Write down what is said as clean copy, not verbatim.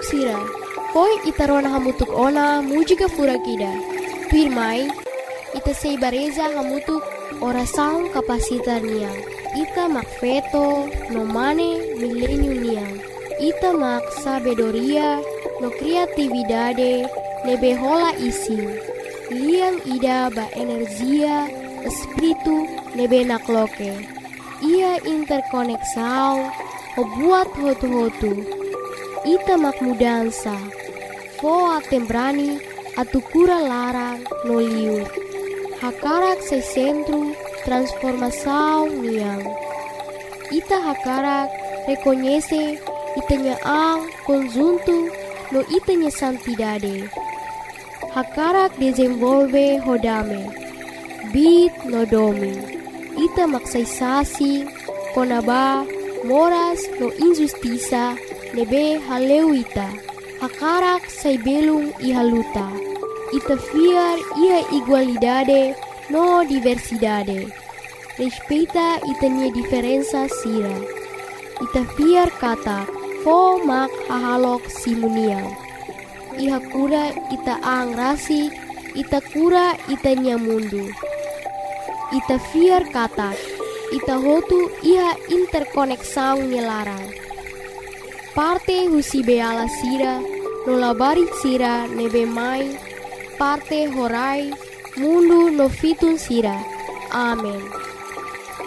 hamutuk sira. Poi ita rona hamutuk ona mujika fura kida. Pirmai, ita sei bareza hamutuk orasaun kapasitar niang. Ita mak feto no mane milenium niang. Ita mak sabedoria no kreatividade nebe hola isi. Liang ida ba energia espiritu nebe nakloke. Ia interkoneksau o buat hotu-hotu. Ita mak mudansa. Foa tembrani atukura larang no liur. Hakarak se centro transformação niang. Ita hakarak reconhece itanya ang conjunto no itanya santidade. Hakarak desenvolve hodame. Bit no domi. Ita maksaisasi konaba moras no injustiça nebe haleu ita. Hakarak say belung ihaluta. Ita fiar ia igualdade no diversidade. Respeita itanya diferença sira. Ita fiar kata fo mak hahalok simuniang. Iha kura ita ang rasik, ita kura itanya mundu. Ita fiar kata, ita hotu iha interkoneksau nilarang. Parte husi beala sira, no labari sira nebe mai, parte horai, mundu no fitun sira. Amen.